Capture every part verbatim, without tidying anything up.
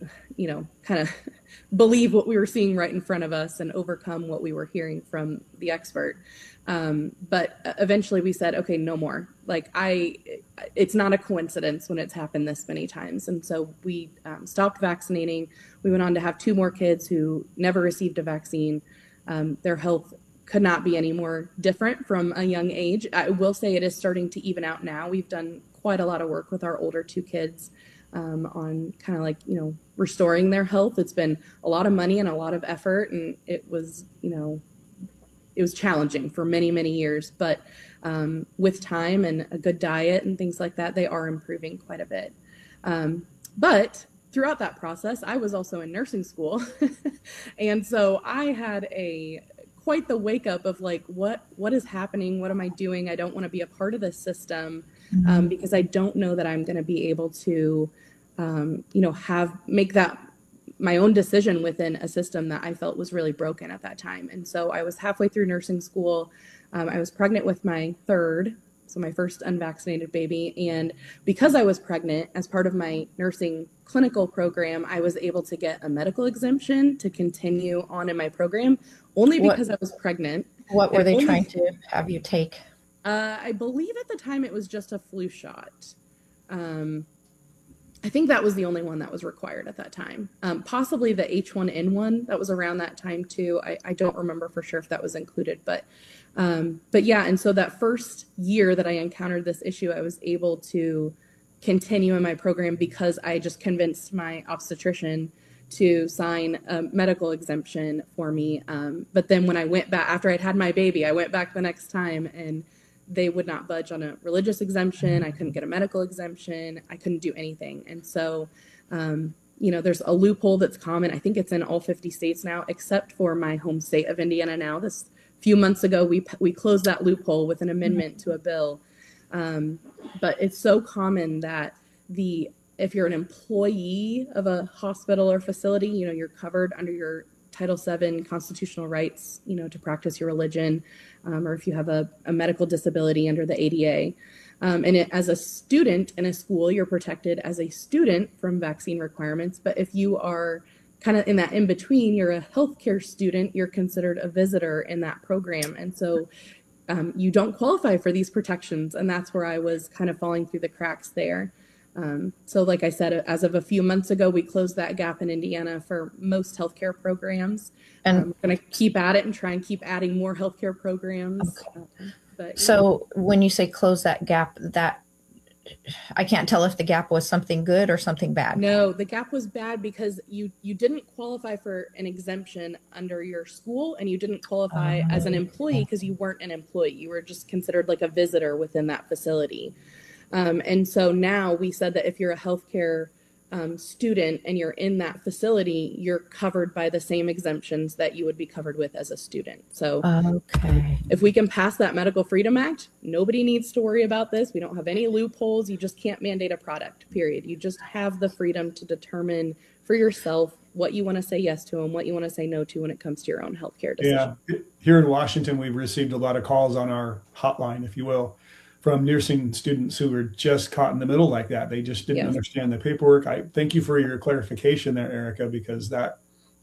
you know, kind of believe what we were seeing right in front of us and overcome what we were hearing from the expert. Um, but eventually we said, okay, no more. Like I, it's not a coincidence when it's happened this many times. And so we um, stopped vaccinating. We went on to have two more kids who never received a vaccine. Um, their health could not be any more different from a young age. I will say it is starting to even out now. We've done quite a lot of work with our older two kids um, on kind of like, you know, restoring their health. It's been a lot of money and a lot of effort, and it was, you know, it was challenging for many, many years, but um, with time and a good diet and things like that, they are improving quite a bit. Um, but throughout that process, I was also in nursing school. And so I had a quite the wake up of like, what, what is happening? What am I doing? I don't want to be a part of this system mm-hmm. um, because I don't know that I'm going to be able to, um, you know, have, make that my own decision within a system that I felt was really broken at that time. And so I was halfway through nursing school. Um, I was pregnant with my third, so my first unvaccinated baby. And because I was pregnant, as part of my nursing clinical program, I was able to get a medical exemption to continue on in my program, only because what, I was pregnant. What were they only, trying to have you take? Uh, I believe at the time it was just a flu shot. Um, I think that was the only one that was required at that time. Um, possibly the H one N one that was around that time too. I, I don't remember for sure if that was included, but um, but yeah. And so that first year that I encountered this issue, I was able to continue in my program because I just convinced my obstetrician to sign a medical exemption for me. Um, but then when I went back, after I'd had my baby, I went back the next time and they would not budge on a religious exemption. I couldn't get a medical exemption. I couldn't do anything. And so, um, you know, there's a loophole that's common. I think it's in all fifty states now, except for my home state of Indiana now. This few months ago, we we closed that loophole with an amendment to a bill. Um, but it's so common that the if you're an employee of a hospital or facility, you know, you're covered under your Title seven constitutional rights, you know, to practice your religion, um, or if you have a, a medical disability under the A D A. Um, and it, as a student in a school, you're protected as a student from vaccine requirements. But if you are kind of in that in between, you're a healthcare student, you're considered a visitor in that program. And so um, you don't qualify for these protections. And that's where I was kind of falling through the cracks there. Um, so like I said, as of a few months ago, we closed that gap in Indiana for most healthcare programs. And um, we're going to keep at it and try and keep adding more healthcare programs. Okay. Uh, but, so know. When you say close that gap, that I can't tell if the gap was something good or something bad. No, the gap was bad because you, you didn't qualify for an exemption under your school, and you didn't qualify um, as an employee because you weren't an employee. You were just considered like a visitor within that facility. Um, and so now we said that if you're a healthcare um, student and you're in that facility, you're covered by the same exemptions that you would be covered with as a student. So okay. If we can pass that Medical Freedom Act, nobody needs to worry about this. We don't have any loopholes. You just can't mandate a product, period. You just have the freedom to determine for yourself what you want to say yes to and what you want to say no to when it comes to your own healthcare decision. Yeah, here in Washington, we've received a lot of calls on our hotline, if you will, from nursing students who were just caught in the middle like that. They just didn't yes. understand the paperwork. I thank you for your clarification there, Erica, because that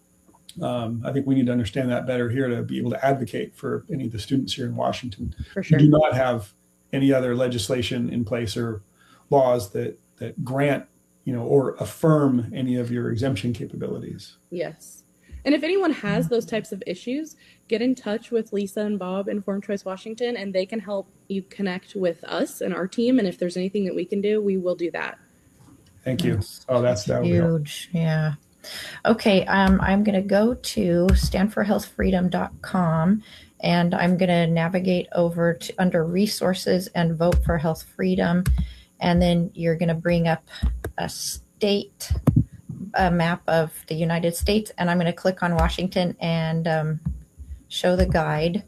um, I think we need to understand that better here to be able to advocate for any of the students here in Washington. For sure. We do not have any other legislation in place or laws that that grant, you know, or affirm any of your exemption capabilities. Yes. And if anyone has those types of issues, get in touch with Lisa and Bob in Informed Choice Washington, and they can help you connect with us and our team. And if there's anything that we can do, we will do that. Thank you. Oh, that's that huge. Yeah. Okay. Um, I'm going to go to stand for health freedom dot com, and I'm going to navigate over to under resources and vote for health freedom. And then you're going to bring up a state a map of the United States, and I'm going to click on Washington and um, show the guide.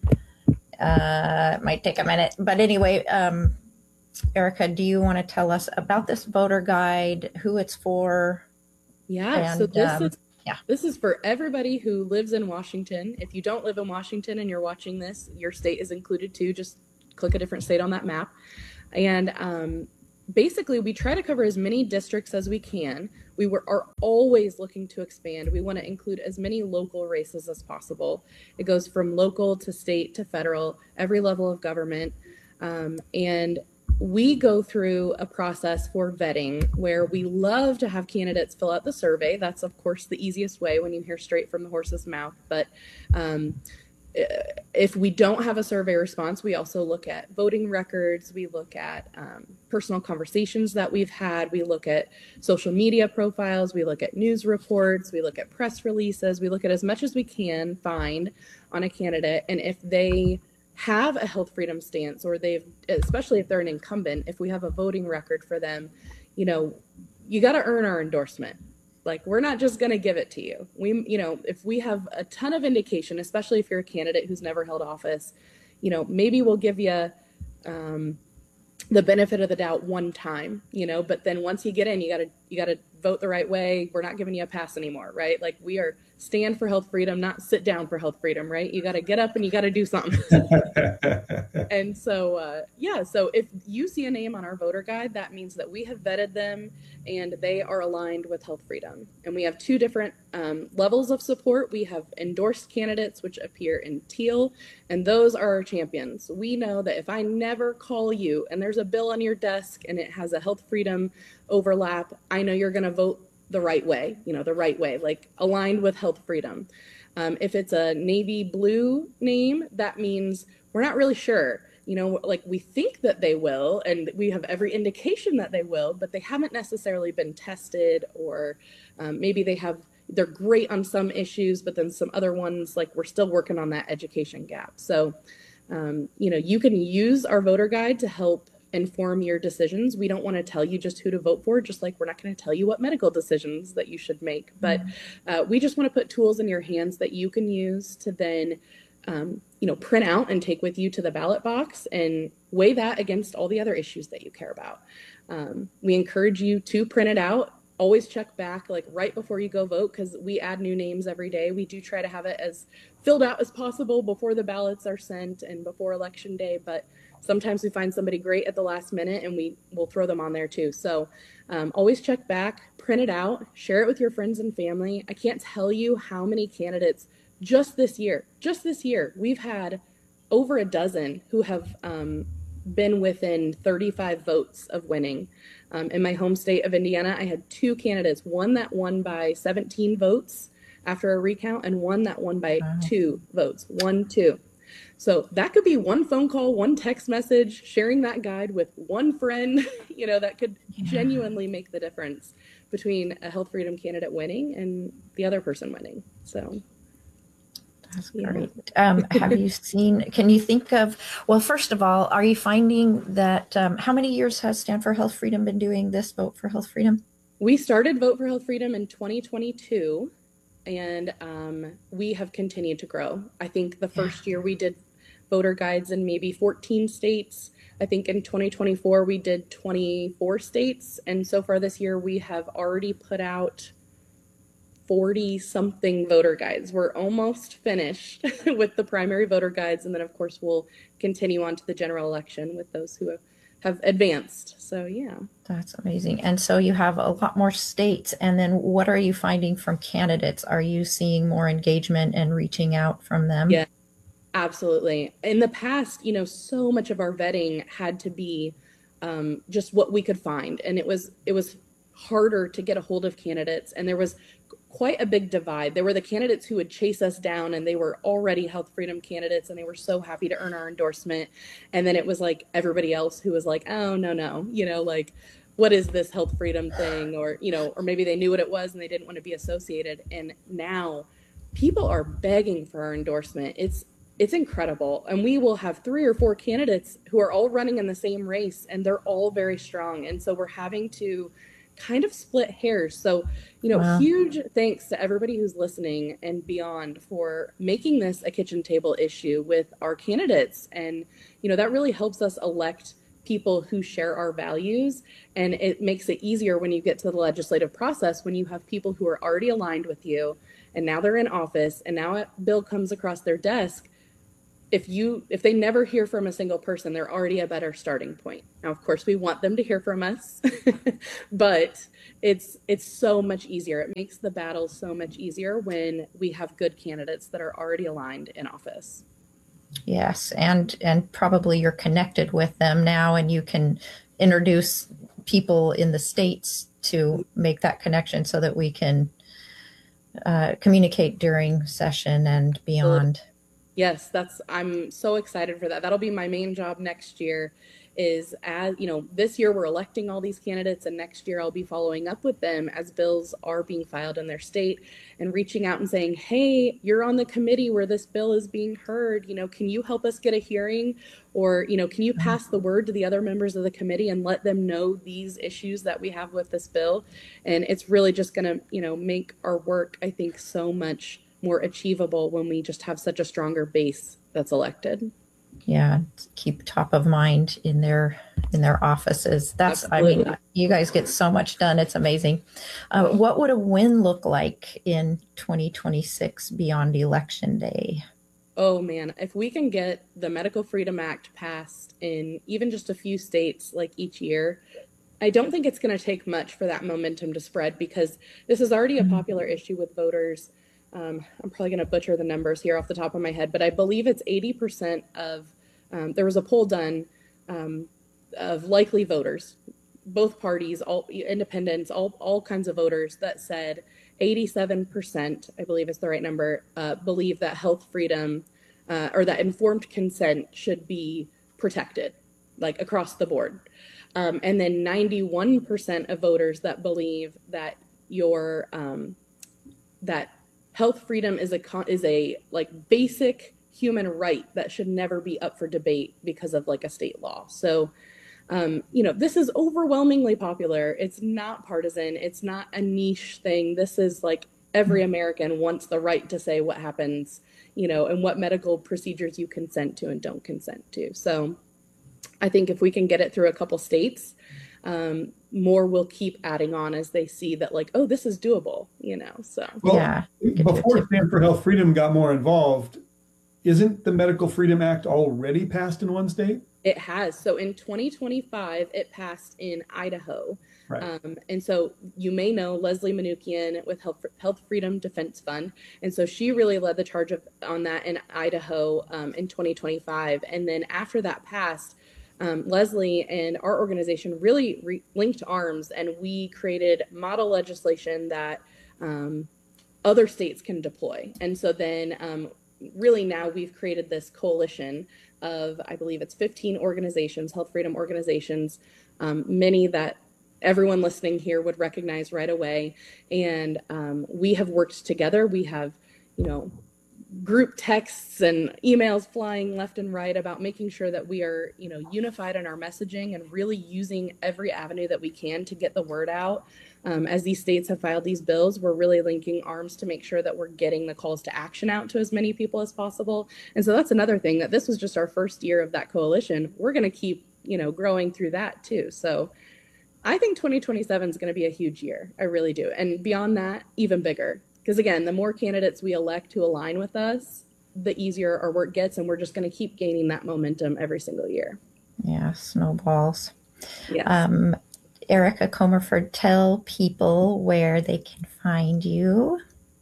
Uh, it might take a minute, but anyway, um, Erica, do you want to tell us about this voter guide, who it's for? Yeah, and, so this um, is yeah. This is for everybody who lives in Washington. If you don't live in Washington and you're watching this, your state is included too. Just click a different state on that map. And um, basically, we try to cover as many districts as we can. We were, are always looking to expand. We want to include as many local races as possible. It goes from local to state to federal, every level of government. Um, and we go through a process for vetting where we love to have candidates fill out the survey. That's, of course, the easiest way when you hear straight from the horse's mouth. But um, if we don't have a survey response, we also look at voting records. We look at um, personal conversations that we've had. We look at social media profiles. We look at news reports. We look at press releases. We look at as much as we can find on a candidate. And if they have a health freedom stance, or they've, especially if they're an incumbent, if we have a voting record for them, you know, you got to earn our endorsement. Like, we're not just going to give it to you. We, you know, if we have a ton of indication, especially if you're a candidate who's never held office, you know, maybe we'll give you um, the benefit of the doubt one time, you know, but then once you get in, you got to, you got to vote the right way. We're not giving you a pass anymore, right? Like, we are stand for health freedom, not sit down for health freedom, right? You got to get up and you got to do something. And so, uh, yeah, so if you see a name on our voter guide, that means that we have vetted them and they are aligned with health freedom. And we have two different um, levels of support. We have endorsed candidates, which appear in teal, and those are our champions. We know that if I never call you and there's a bill on your desk and it has a health freedom overlap, I know you're going to vote the right way, you know, the right way, like aligned with health freedom. Um, if it's a navy blue name, that means we're not really sure, you know, like we think that they will, and we have every indication that they will, but they haven't necessarily been tested, or um, maybe they have, they're great on some issues, but then some other ones, like we're still working on that education gap. So, um, you know, you can use our voter guide to help inform your decisions. We don't want to tell you just who to vote for, just like we're not going to tell you what medical decisions that you should make. But uh, we just want to put tools in your hands that you can use to then, um, you know, print out and take with you to the ballot box and weigh that against all the other issues that you care about. Um, we encourage you to print it out. Always check back, like right before you go vote, because we add new names every day. We do try to have it as filled out as possible before the ballots are sent and before election day, but sometimes we find somebody great at the last minute and we will throw them on there too. So um, always check back, print it out, share it with your friends and family. I can't tell you how many candidates just this year, just this year, we've had over a dozen who have um, been within thirty-five votes of winning. Um, in my home state of Indiana, I had two candidates, one that won by seventeen votes after a recount and one that won by wow. two votes, one, two. So that could be one phone call, one text message, sharing that guide with one friend, you know, that could yeah. genuinely make the difference between a health freedom candidate winning and the other person winning. So that's great. Yeah. Um, have you seen, can you think of, well, first of all, are you finding that, um, how many years has Stand for Health Freedom been doing this Vote for Health Freedom? We started Vote for Health Freedom in twenty twenty-two. And um, we have continued to grow. I think the first year we did voter guides in maybe fourteen states. I think in twenty twenty-four we did twenty-four states. And so far this year we have already put out forty something voter guides. We're almost finished with the primary voter guides. And then of course we'll continue on to the general election with those who have have advanced. So yeah. That's amazing. And so you have a lot more states. And then what are you finding from candidates? Are you seeing more engagement and reaching out from them? Yeah, absolutely. In the past, you know, so much of our vetting had to be um, just what we could find. And it was, it was harder to get a hold of candidates. And there was quite a big divide. There were the candidates who would chase us down and they were already health freedom candidates and they were so happy to earn our endorsement. And then it was like everybody else who was like, oh, no, no, you know, like, what is this health freedom thing? Or, you know, or maybe they knew what it was and they didn't want to be associated. And now people are begging for our endorsement. It's, it's incredible. And we will have three or four candidates who are all running in the same race and they're all very strong. And so we're having to kind of split hairs. So, you know, wow. huge thanks to everybody who's listening and beyond for making this a kitchen table issue with our candidates. And, you know, that really helps us elect people who share our values. And it makes it easier when you get to the legislative process, when you have people who are already aligned with you and now they're in office and now a bill comes across their desk. if you if they never hear from a single person, they're already a better starting point. Now, of course, we want them to hear from us, but it's it's so much easier. It makes the battle so much easier when we have good candidates that are already aligned in office. Yes, and and probably you're connected with them now, and you can introduce people in the states to make that connection so that we can uh, communicate during session and beyond. Yes, that's, I'm so excited for that. That'll be my main job next year is, as you know, this year we're electing all these candidates, and next year I'll be following up with them as bills are being filed in their state and reaching out and saying, hey, you're on the committee where this bill is being heard. You know, can you help us get a hearing? Or, you know, can you pass the word to the other members of the committee and let them know these issues that we have with this bill? And it's really just going to, you know, make our work, I think, so much more achievable when we just have such a stronger base that's elected. Yeah, keep top of mind in their in their offices. That's, Absolutely. I mean, you guys get so much done. It's amazing. Uh, what would a win look like in twenty twenty-six beyond Election Day? Oh man, if we can get the Medical Freedom Act passed in even just a few states like each year, I don't think it's going to take much for that momentum to spread, because this is already a popular issue with voters. Um, I'm probably going to butcher the numbers here off the top of my head, but I believe it's eighty percent of, um, there was a poll done um, of likely voters, both parties, all independents, all, all kinds of voters, that said eighty-seven percent, I believe is the right number, uh, believe that health freedom uh, or that informed consent should be protected, like across the board. Um, and then ninety-one percent of voters that believe that your, um, that health freedom is a is a like basic human right that should never be up for debate because of like a state law. So, um, you know, this is overwhelmingly popular. It's not partisan. It's not a niche thing. This is like every American wants the right to say what happens, you know, and what medical procedures you consent to and don't consent to. So I think if we can get it through a couple states, um, more will keep adding on as they see that, like, oh, this is doable, you know, so. Well, yeah. Before Stand for Health Freedom got more involved, isn't the Medical Freedom Act already passed in one state? It has. So in twenty twenty-five, it passed in Idaho. Right. Um, and so you may know Leslie Manukian with Health, Health Freedom Defense Fund. And so she really led the charge of, on that in Idaho um, in twenty twenty-five. And then after that passed, Um, Leslie and our organization really re- linked arms, and we created model legislation that um, other states can deploy. And so then um, really now we've created this coalition of, I believe it's fifteen organizations, health freedom organizations, um, many that everyone listening here would recognize right away. And um, we have worked together. We have, you know, group texts and emails flying left and right about making sure that we are, you know, unified in our messaging and really using every avenue that we can to get the word out. Um, as these states have filed these bills, we're really linking arms to make sure that we're getting the calls to action out to as many people as possible. And so that's another thing, that this was just our first year of that coalition. We're going to keep, you know, growing through that too. So I think twenty twenty-seven is going to be a huge year. I really do. And beyond that, even bigger. Because again, the more candidates we elect to align with us, the easier our work gets, and we're just going to keep gaining that momentum every single year. Yeah, snowballs. Yes. Um, Erica Comerford, tell people where they can find you.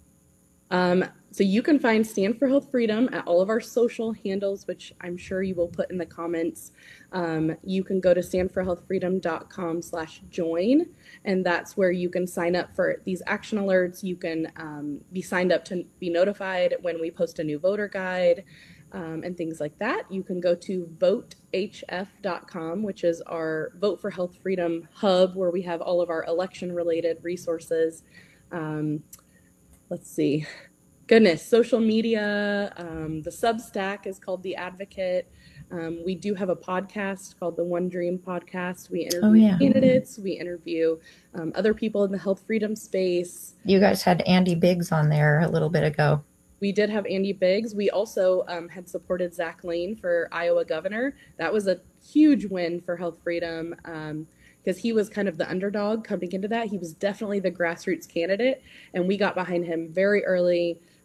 Um, so you can find Stand for Health Freedom at all of our social handles, which I'm sure you will put in the comments. Um, you can go to stand for health freedom dot com slash join, and that's where you can sign up for these action alerts. You can um, be signed up to be notified when we post a new voter guide um, and things like that. You can go to vote h f dot com, which is our Vote for Health Freedom hub, where we have all of our election-related resources. Um, let's see. Goodness, social media, um, the Substack is called The Advocate. Um, we do have a podcast called the One Dream Podcast. We interview Oh, yeah. candidates, we interview um, other people in the health freedom space. You guys had Andy Biggs on there a little bit ago. We did have Andy Biggs. We also um, had supported Zach Lane for Iowa governor. That was a huge win for health freedom um, because he was kind of the underdog coming into that. He was definitely the grassroots candidate, and we got behind him very early. Um,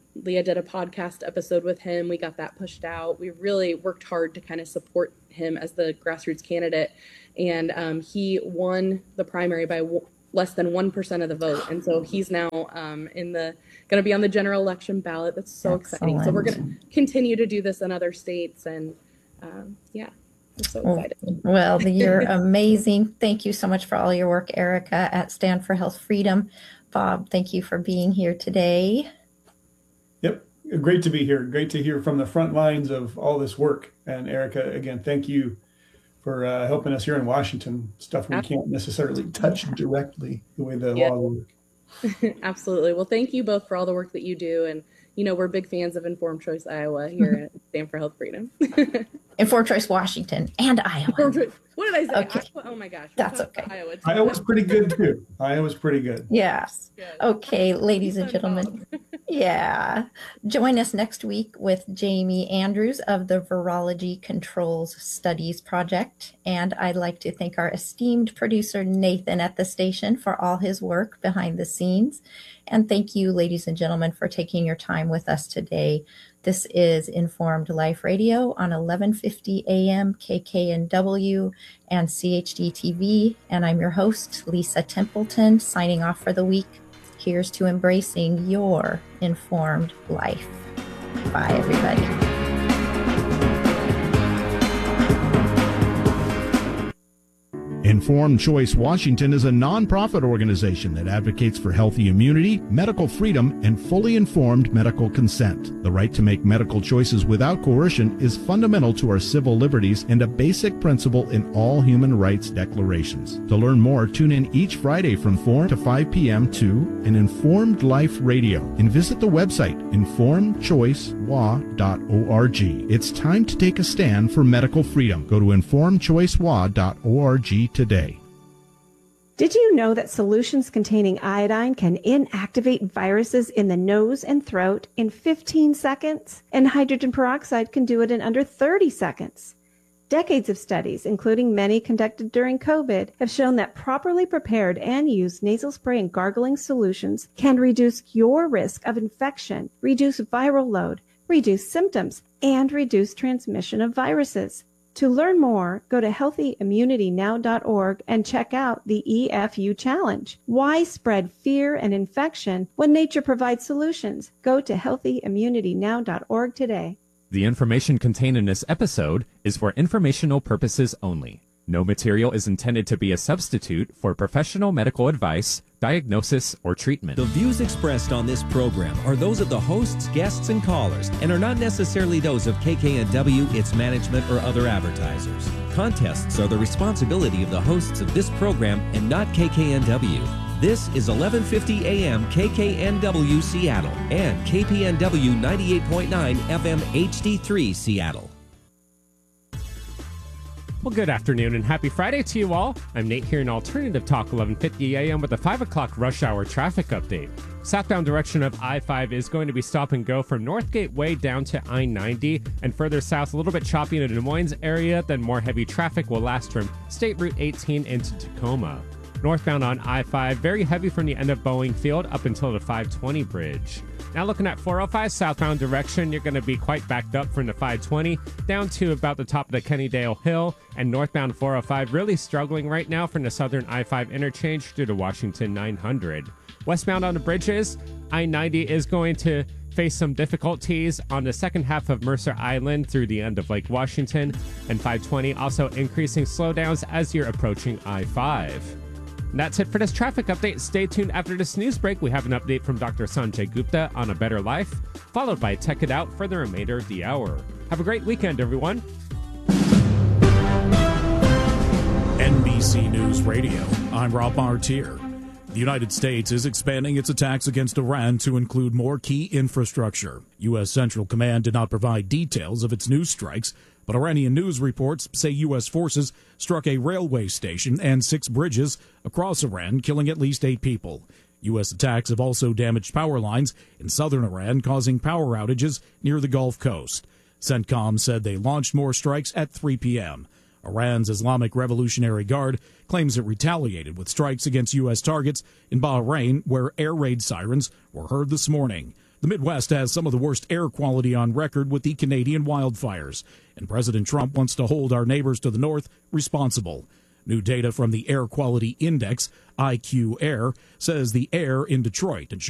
Leah did a podcast episode with him. We got that pushed out. We really worked hard to kind of support him as the grassroots candidate. And um, he won the primary by w- less than one percent of the vote. And so he's now um, in the going to be on the general election ballot. That's so Excellent. exciting. So we're going to continue to do this in other states. And um, yeah, I'm so excited. Well, you're amazing. Thank you so much for all your work, Erica, at Stand for Health Freedom. Bob, thank you for being here today. Yep. Great to be here. Great to hear from the front lines of all this work. And Erica, again, thank you for uh, helping us here in Washington, stuff we can't necessarily touch directly the way the Yeah. law works. Absolutely. Well, thank you both for all the work that you do. And, you know, we're big fans of Informed Choice Iowa here at Stand for Health Freedom. Informed Choice Washington and Iowa. Informed Choice. What did I say? Okay. Iowa? Oh my gosh. That's We're talking okay. about Iowa. Iowa's pretty good too. Iowa's pretty good. Yes. Good. Okay, ladies and Fun gentlemen. talk. Yeah. Join us next week with Jamie Andrews of the Virology Controls Studies Project. And I'd like to thank our esteemed producer, Nathan, at the station for all his work behind the scenes. And thank you, ladies and gentlemen, for taking your time with us today. This is Informed Life Radio on eleven fifty A M K K N W and C H D T V. And I'm your host, Lisa Templeton, signing off for the week. Here's to embracing your informed life. Bye, everybody. Informed Choice Washington is a nonprofit organization that advocates for healthy immunity, medical freedom, and fully informed medical consent. The right to make medical choices without coercion is fundamental to our civil liberties and a basic principle in all human rights declarations. To learn more, tune in each Friday from four to five p.m. to an Informed Life Radio and visit the website informed choice w a dot org. It's time to take a stand for medical freedom. Go to informed choice w a dot org today. Did you know that solutions containing iodine can inactivate viruses in the nose and throat in fifteen seconds? And hydrogen peroxide can do it in under thirty seconds. Decades of studies, including many conducted during COVID, have shown that properly prepared and used nasal spray and gargling solutions can reduce your risk of infection, reduce viral load, reduce symptoms, and reduce transmission of viruses. To learn more, go to healthy immunity now dot org and check out the E F U Challenge. Why spread fear and infection when nature provides solutions? Go to healthy immunity now dot org today. The information contained in this episode is for informational purposes only. No material is intended to be a substitute for professional medical advice, diagnosis, or treatment. The views expressed on this program are those of the hosts, guests, and callers, and are not necessarily those of K K N W, its management, or other advertisers. Contests are the responsibility of the hosts of this program and not K K N W. This is eleven fifty A M K K N W Seattle and K P N W ninety-eight point nine F M H D three Seattle. Well, good afternoon and happy Friday to you all. I'm Nate here in Alternative Talk eleven fifty A M with a five o'clock rush hour traffic update. Southbound direction of I five is going to be stop and go from Northgate Way down to I ninety, and further south a little bit choppy in the Des Moines area, then more heavy traffic will last from State Route eighteen into Tacoma. Northbound on I five, very heavy from the end of Boeing Field up until the five twenty bridge. Now looking at four oh five southbound direction, you're going to be quite backed up from the five twenty down to about the top of the Kennydale Hill, and northbound four oh five really struggling right now from the southern I five interchange through to Washington nine hundred. Westbound on the bridges, I ninety is going to face some difficulties on the second half of Mercer Island through the end of Lake Washington, and five twenty also increasing slowdowns as you're approaching I five. And that's it for this traffic update. Stay tuned after this news break. We have an update from Doctor Sanjay Gupta on A Better Life, followed by Tech It Out for the remainder of the hour. Have a great weekend, everyone. N B C News Radio, I'm Rob Martier. The United States is expanding its attacks against Iran to include more key infrastructure. U S. Central Command did not provide details of its new strikes, but Iranian news reports say U S forces struck a railway station and six bridges across Iran, killing at least eight people. U S attacks have also damaged power lines in southern Iran, causing power outages near the Gulf Coast. CENTCOM said they launched more strikes at three p.m. Iran's Islamic Revolutionary Guard claims it retaliated with strikes against U S targets in Bahrain, where air raid sirens were heard this morning. The Midwest has some of the worst air quality on record with the Canadian wildfires, and President Trump wants to hold our neighbors to the north responsible. New data from the Air Quality Index, I Q Air, says the air in Detroit and